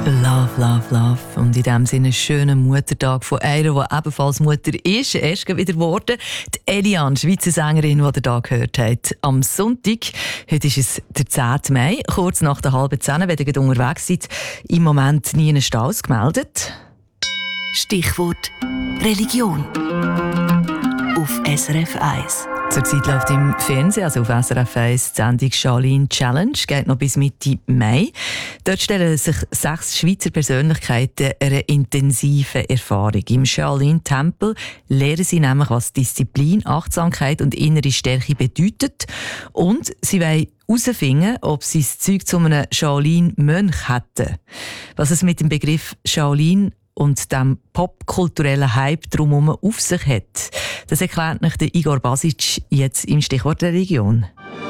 Love, love, love. Und in diesem Sinne einen schönen Muttertag von einer, die ebenfalls Mutter ist. Erst wieder geworden. Die Eliane, Schweizer Sängerin, die ihr hier gehört habt. Am Sonntag, heute ist es der 10. Mai, kurz nach der 9:30, wenn ihr unterwegs seid. Im Moment nie einen Staus gemeldet. Stichwort Religion. Auf SRF 1. Zurzeit läuft im Fernsehen, also auf SRF 1, die Sendung «Shaolin Challenge», geht noch bis Mitte Mai. Dort stellen sich 6 Schweizer Persönlichkeiten einer intensiven Erfahrung. Im Shaolin-Tempel lernen sie nämlich, was Disziplin, Achtsamkeit und innere Stärke bedeutet. Und sie wollen herausfinden, ob sie das Zeug zu einem Shaolin-Mönch hätten. Was es mit dem Begriff Shaolin und dem popkulturellen Hype drumherum auf sich hat. Das erklärt euch der Igor Basic jetzt im Stichwort Religion.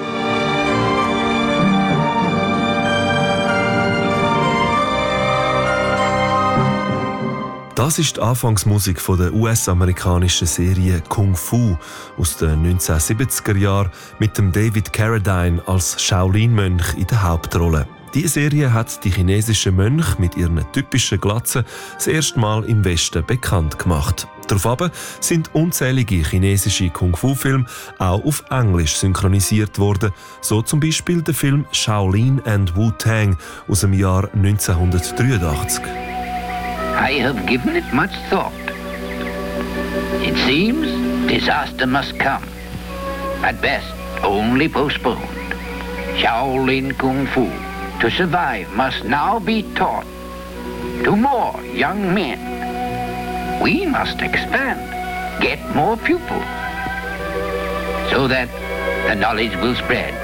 Das ist die Anfangsmusik von der US-amerikanischen Serie Kung Fu aus den 1970er Jahren mit dem David Carradine als Shaolin-Mönch in der Hauptrolle. Diese Serie hat die chinesischen Mönche mit ihren typischen Glatzen das erste Mal im Westen bekannt gemacht. Daraufhin sind unzählige chinesische Kung-Fu-Filme auch auf Englisch synchronisiert worden, so zum Beispiel der Film Shaolin and Wu-Tang aus dem Jahr 1983. I have given it much thought. It seems disaster must come. At best, only postponed. Shaolin Kung Fu, to survive, must now be taught to more young men. We must expand, get more pupils, so that the knowledge will spread.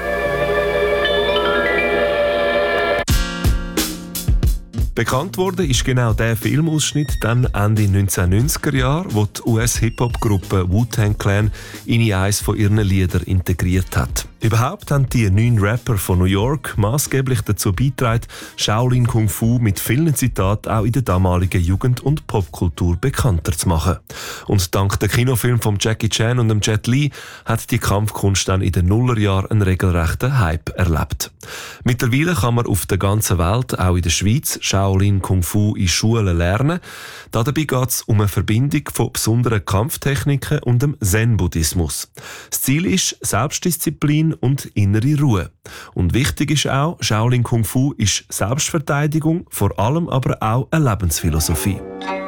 Bekannt wurde ist genau der Filmausschnitt dann Ende 1990er Jahre, wo die US-Hip-Hop-Gruppe Wu-Tang Clan in eines von ihren Liedern integriert hat. Überhaupt haben die 9 Rapper von New York maßgeblich dazu beigetragen, Shaolin Kung Fu mit vielen Zitaten auch in der damaligen Jugend- und Popkultur bekannter zu machen. Und dank der Kinofilm von Jackie Chan und dem Jet Li hat die Kampfkunst dann in den Nullerjahren einen regelrechten Hype erlebt. Mittlerweile kann man auf der ganzen Welt, auch in der Schweiz, Shaolin Kung Fu in Schulen lernen. Dabei geht es um eine Verbindung von besonderen Kampftechniken und dem Zen-Buddhismus. Das Ziel ist Selbstdisziplin und innere Ruhe. Und wichtig ist auch, Shaolin Kung Fu ist Selbstverteidigung, vor allem aber auch eine Lebensphilosophie.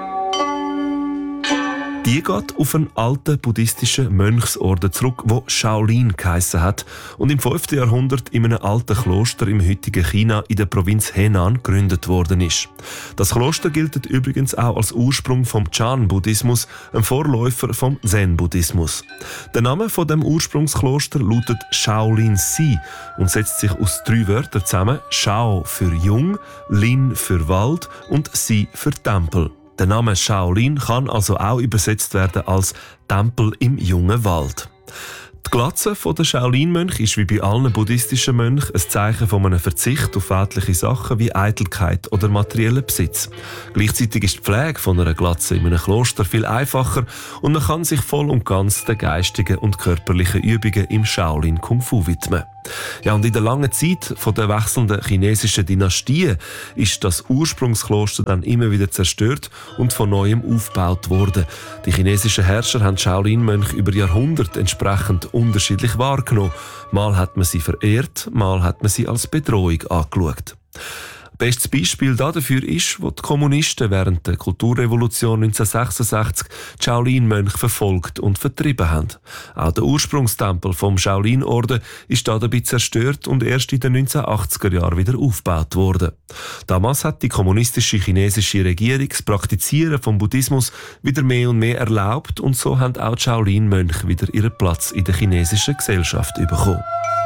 Die geht auf einen alten buddhistischen Mönchsorden zurück, der Shaolin geheissen hat und im 5. Jahrhundert in einem alten Kloster im heutigen China in der Provinz Henan gegründet worden ist. Das Kloster gilt übrigens auch als Ursprung vom Chan-Buddhismus, ein Vorläufer vom Zen-Buddhismus. Der Name von dem Ursprungskloster lautet Shaolin-Si und setzt sich aus 3 Wörtern zusammen: Shao für Jung, Lin für Wald und Si für Tempel. Der Name Shaolin kann also auch übersetzt werden als Tempel im jungen Wald. Die Glatze der Shaolin-Mönche ist wie bei allen buddhistischen Mönchen ein Zeichen von einem Verzicht auf weltliche Sachen wie Eitelkeit oder materiellen Besitz. Gleichzeitig ist die Pflege von einer Glatze in einem Kloster viel einfacher und man kann sich voll und ganz den geistigen und körperlichen Übungen im Shaolin Kung Fu widmen. Ja, und in der langen Zeit der wechselnden chinesischen Dynastien ist das Ursprungskloster dann immer wieder zerstört und von neuem aufgebaut worden. Die chinesischen Herrscher haben Shaolin-Mönche über Jahrhunderte entsprechend unterschiedlich wahrgenommen. Mal hat man sie verehrt, mal hat man sie als Bedrohung angeschaut. Bestes Beispiel dafür ist, wo die Kommunisten während der Kulturrevolution 1966 die Shaolin-Mönche verfolgt und vertrieben haben. Auch der Ursprungstempel vom Shaolin-Orden ist dabei zerstört und erst in den 1980er Jahren wieder aufgebaut worden. Damals hat die kommunistische chinesische Regierung das Praktizieren vom Buddhismus wieder mehr und mehr erlaubt und so haben auch die Shaolin-Mönche wieder ihren Platz in der chinesischen Gesellschaft bekommen.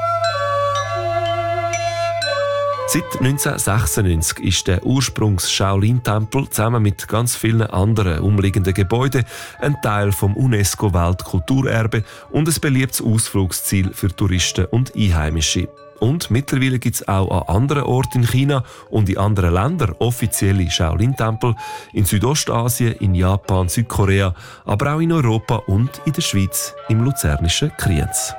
Seit 1996 ist der Ursprungs-Shaolin-Tempel zusammen mit ganz vielen anderen umliegenden Gebäuden ein Teil vom UNESCO-Weltkulturerbe und ein beliebtes Ausflugsziel für Touristen und Einheimische. Und mittlerweile gibt es auch an anderen Orten in China und in anderen Ländern offizielle Shaolin-Tempel, in Südostasien, in Japan, Südkorea, aber auch in Europa und in der Schweiz im luzernischen Kriens.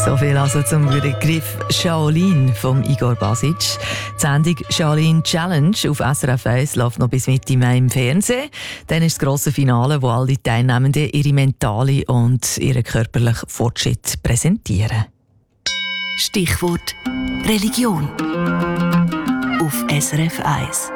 So viel also zum Begriff Shaolin von Igor Basic. Die Sendung Shaolin Challenge auf SRF 1 läuft noch bis Mitte Mai im Fernsehen. Dann ist das grosse Finale, wo alle Teilnehmenden ihre mentale und ihren körperlichen Fortschritt präsentieren. Stichwort Religion auf SRF 1.